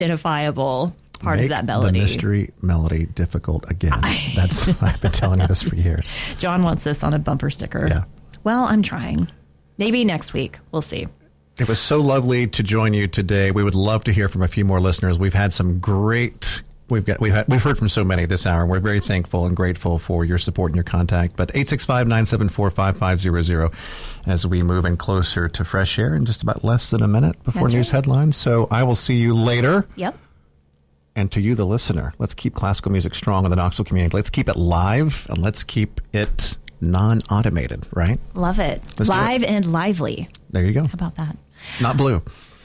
identifiable part of that melody. The mystery melody difficult again. That's I've been telling you this for years. John wants this on a bumper sticker. Yeah. Well, I'm trying. Maybe next week. We'll see. It was so lovely to join you today. We would love to hear from a few more listeners. We've had some great. We've heard from so many this hour. We're very thankful and grateful for your support and your contact. But 865-974-5500 as we move in closer to fresh air in just about less than a minute before That's news right. headlines. So I will see you later. Yep. And to you, the listener, let's keep classical music strong in the Knoxville community. Let's keep it live and let's keep it non-automated, right? Love it. Let's do Live it. and lively. There you go. How about that? Not blue.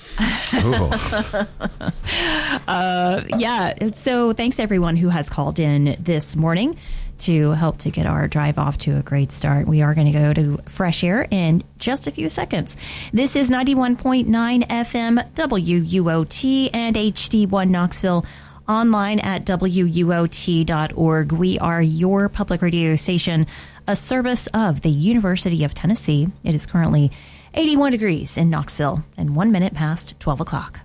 Yeah. So thanks everyone who has called in this morning to help to get our drive off to a great start. We are going to go to fresh air in just a few seconds. This is 91.9 FM WUOT and HD1 Knoxville, online at WUOT.org. We are your public radio station, a service of the University of Tennessee. It is currently 81 degrees in Knoxville and 1 minute past 12 o'clock.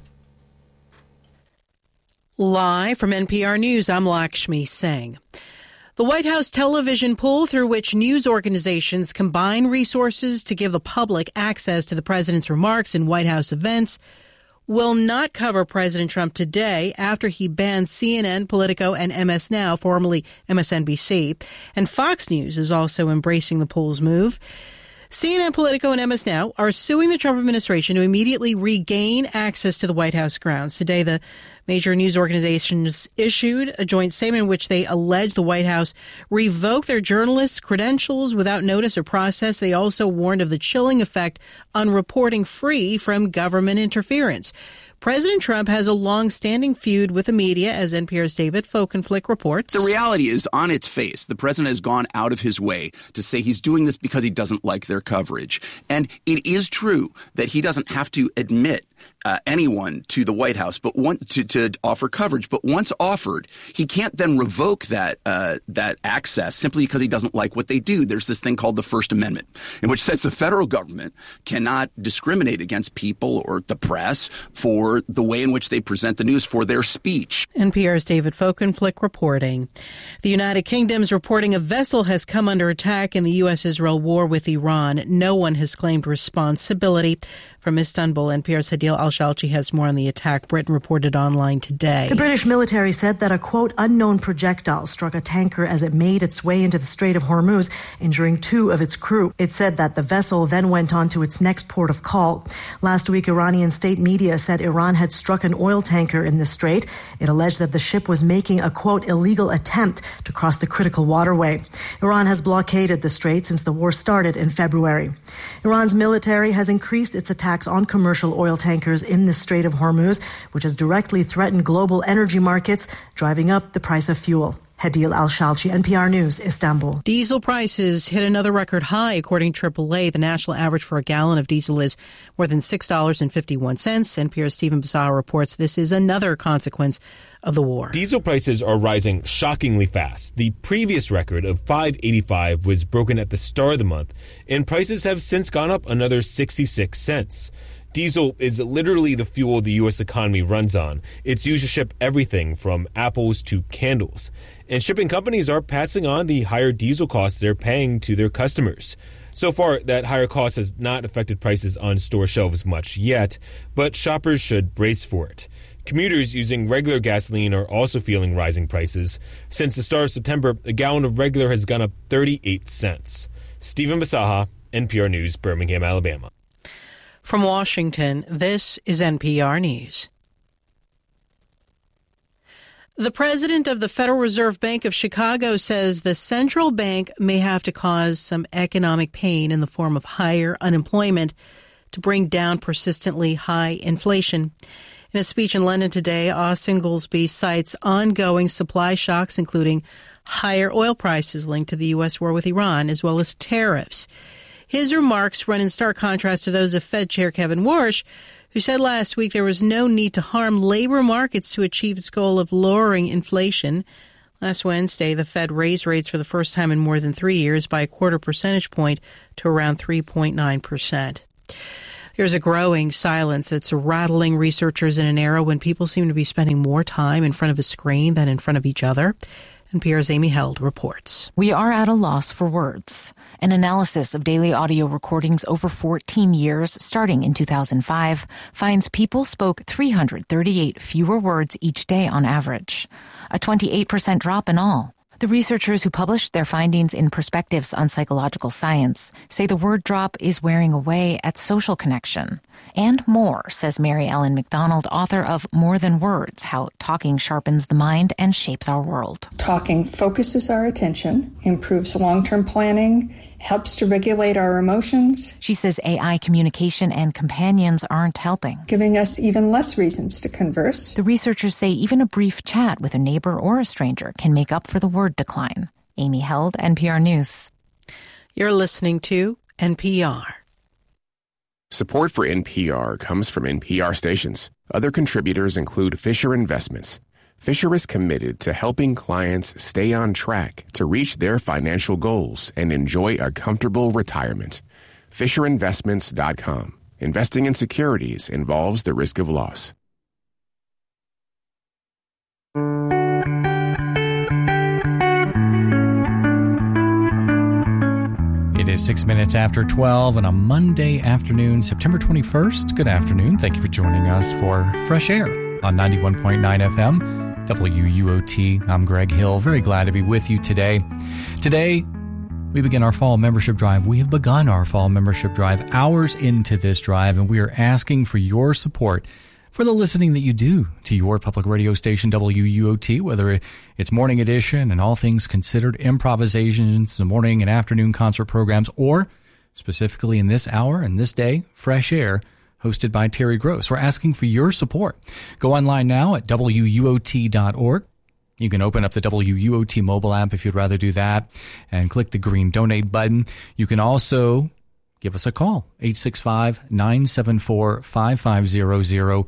Live from NPR News, I'm Lakshmi Singh. The White House television pool, through which news organizations combine resources to give the public access to the president's remarks in White House events, will not cover President Trump today after he banned CNN, Politico, and MS Now, formerly MSNBC. And Fox News is also embracing the pool's move. CNN, Politico, and MS Now are suing the Trump administration to immediately regain access to the White House grounds. Today, the major news organizations issued a joint statement in which they allege the White House revoked their journalists' credentials without notice or process. They also warned of the chilling effect on reporting free from government interference. President Trump has a long-standing feud with the media, as NPR's David Folkenflik reports. The reality is, on its face, the president has gone out of his way to say he's doing this because he doesn't like their coverage. And it is true that he doesn't have to admit anyone to the White House, but to offer coverage. But once offered, he can't then revoke that access simply because he doesn't like what they do. There's this thing called the First Amendment, in which says the federal government cannot discriminate against people or the press for the way in which they present the news, for their speech. NPR's David Folkenflik reporting. The United Kingdom's reporting a vessel has come under attack in the U.S.-Israel war with Iran. No one has claimed responsibility. From Istanbul, NPR's Hadil Al-Shalchi has more on the attack. Britain reported online today. The British military said that a, quote, unknown projectile struck a tanker as it made its way into the Strait of Hormuz, injuring 2 of its crew. It said that the vessel then went on to its next port of call. Last week, Iranian state media said Iran had struck an oil tanker in the strait. It alleged that the ship was making a, quote, illegal attempt to cross the critical waterway. Iran has blockaded the strait since the war started in February. Iran's military has increased its attacks on commercial oil tankers in the Strait of Hormuz, which has directly threatened global energy markets, driving up the price of fuel. Hadil Al-Shalchi, NPR News, Istanbul. Diesel prices hit another record high. According to AAA, the national average for a gallon of diesel is more than $6.51. NPR's Stephen Basaha reports this is another consequence of the war. Diesel prices are rising shockingly fast. The previous record of $5.85 was broken at the start of the month, and prices have since gone up another 66 cents. Diesel is literally the fuel the U.S. economy runs on. It's used to ship everything from apples to candles. And shipping companies are passing on the higher diesel costs they're paying to their customers. So far, that higher cost has not affected prices on store shelves much yet, but shoppers should brace for it. Commuters using regular gasoline are also feeling rising prices. Since the start of September, a gallon of regular has gone up 38 cents. Stephen Basaha, NPR News, Birmingham, Alabama. From Washington, this is NPR News. The president of the Federal Reserve Bank of Chicago says the central bank may have to cause some economic pain in the form of higher unemployment to bring down persistently high inflation. In a speech in London today, Austin Goolsbee cites ongoing supply shocks, including higher oil prices linked to the U.S. war with Iran, as well as tariffs. His remarks run in stark contrast to those of Fed Chair Kevin Warsh, who said last week there was no need to harm labor markets to achieve its goal of lowering inflation. Last Wednesday, the Fed raised rates for the first time in more than 3 years by a quarter percentage point to around 3.9%. There's a growing silence that's rattling researchers in an era when people seem to be spending more time in front of a screen than in front of each other. NPR's Amy Held reports. We are at a loss for words. An analysis of daily audio recordings over 14 years, starting in 2005, finds people spoke 338 fewer words each day on average, a 28% drop in all. The researchers who published their findings in Perspectives on Psychological Science say the word drop is wearing away at social connection. And more, says Mary Ellen McDonald, author of More Than Words, How Talking Sharpens the Mind and Shapes Our World. Talking focuses our attention, improves long-term planning, helps to regulate our emotions. She says AI communication and companions aren't helping, giving us even less reasons to converse. The researchers say even a brief chat with a neighbor or a stranger can make up for the word decline. Amy Held, NPR News. You're listening to NPR. Support for NPR comes from NPR stations. Other contributors include Fisher Investments. Fisher is committed to helping clients stay on track to reach their financial goals and enjoy a comfortable retirement. FisherInvestments.com. Investing in securities involves the risk of loss. It is 6 minutes after 12 on a Monday afternoon, September 21st. Good afternoon. Thank you for joining us for Fresh Air on 91.9 FM, WUOT. I'm Greg Hill. Very glad to be with you today. Today, we begin our fall membership drive. We have begun our fall membership drive hours into this drive, and we are asking for your support for the listening that you do to your public radio station, WUOT, whether it's Morning Edition and All Things Considered, improvisations, the morning and afternoon concert programs, or specifically in this hour and this day, Fresh Air, hosted by Terry Gross. We're asking for your support. Go online now at WUOT.org. You can open up the WUOT mobile app if you'd rather do that and click the green donate button. You can also give us a call, 865-974-5500,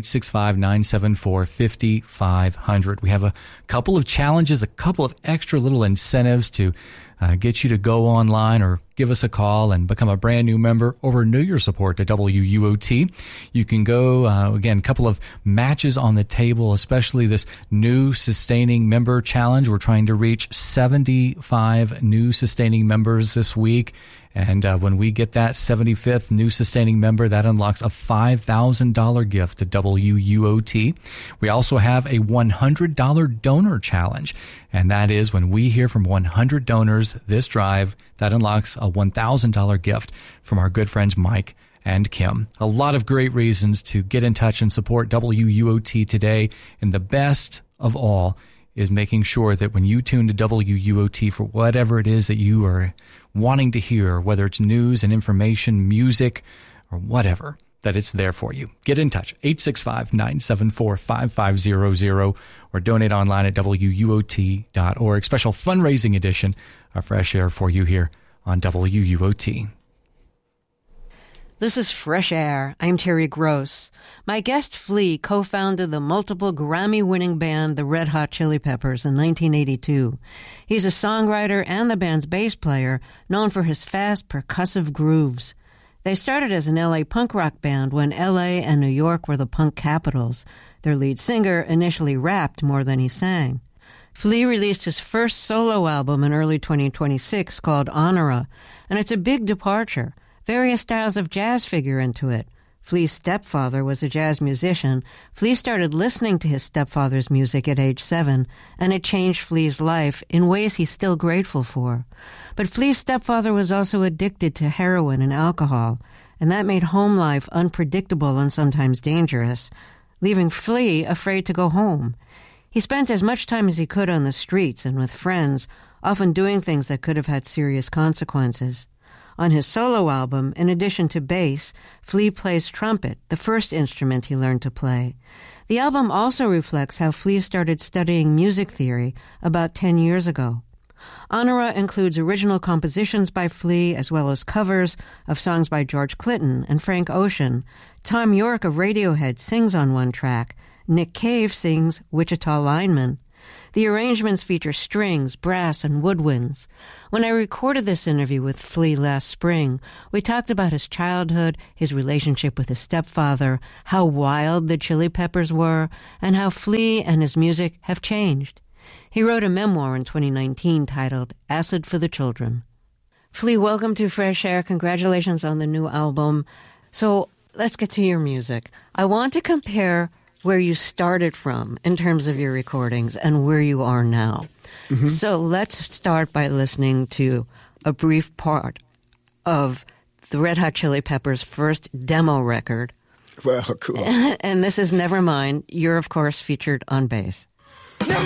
865-974-5500. We have a couple of challenges, a couple of extra little incentives to get you to go online or give us a call and become a brand new member or renew your support to WUOT. You can go, again, a couple of matches on the table, especially this new sustaining member challenge. We're trying to reach 75 new sustaining members this week. And when we get that 75th new sustaining member, that unlocks a $5,000 gift to WUOT. We also have a $100 donor challenge. And that is when we hear from 100 donors this drive, that unlocks a $1,000 gift from our good friends Mike and Kim. A lot of great reasons to get in touch and support WUOT today. And the best of all is making sure that when you tune to WUOT for whatever it is that you are wanting to hear, whether it's news and information, music, or whatever, that it's there for you. Get in touch, 865-974-5500, or donate online at WUOT.org. Special fundraising edition of Fresh Air for you here on WUOT. This is Fresh Air. I'm Terry Gross. My guest, Flea, co-founded the multiple Grammy-winning band, the Red Hot Chili Peppers, in 1982. He's a songwriter and the band's bass player, known for his fast, percussive grooves. They started as an L.A. punk rock band when L.A. and New York were the punk capitals. Their lead singer initially rapped more than he sang. Flea released his first solo album in early 2026 called Honora, and it's a big departure. Various styles of jazz figure into it. Flea's stepfather was a jazz musician. Flea started listening to his stepfather's music at age 7, and it changed Flea's life in ways he's still grateful for. But Flea's stepfather was also addicted to heroin and alcohol, and that made home life unpredictable and sometimes dangerous, leaving Flea afraid to go home. He spent as much time as he could on the streets and with friends, often doing things that could have had serious consequences. On his solo album, in addition to bass, Flea plays trumpet, the first instrument he learned to play. The album also reflects how Flea started studying music theory about 10 years ago. Honora includes original compositions by Flea as well as covers of songs by George Clinton and Frank Ocean. Thom Yorke of Radiohead sings on one track. Nick Cave sings Wichita Lineman. The arrangements feature strings, brass, and woodwinds. When I recorded this interview with Flea last spring, we talked about his childhood, his relationship with his stepfather, how wild the Chili Peppers were, and how Flea and his music have changed. He wrote a memoir in 2019 titled Acid for the Children. Flea, welcome to Fresh Air. Congratulations on the new album. So let's get to your music. I want to compare where you started from in terms of your recordings and where you are now. Mm-hmm. So let's start by listening to a brief part of the Red Hot Chili Peppers' first demo record. Well, cool. And this is Nevermind. You're, of course, featured on bass.